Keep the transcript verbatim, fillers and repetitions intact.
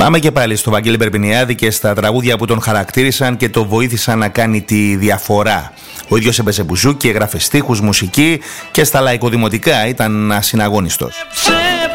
Πάμε και πάλι στο Βαγγέλη Περπινιάδη και στα τραγούδια που τον χαρακτήρισαν και το βοήθησαν να κάνει τη διαφορά. Ο ίδιος έπαιζε μπουζούκι, έγραφε στίχους, μουσική και στα λαϊκοδημοτικά ήταν ασυναγώνιστος.